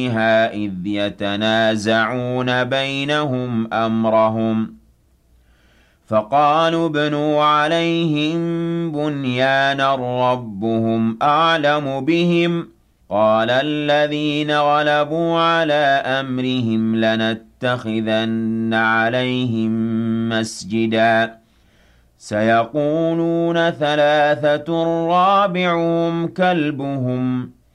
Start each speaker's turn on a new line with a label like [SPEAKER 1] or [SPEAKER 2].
[SPEAKER 1] فيها إذ يتنازعون بينهم أمرهم فقالوا ابنوا عليهم بنيانا ربهم أعلم بهم قال الذين غلبوا على أمرهم لنتخذن عليهم مسجدا سيقولون ثلاثة رابعهم كلبهم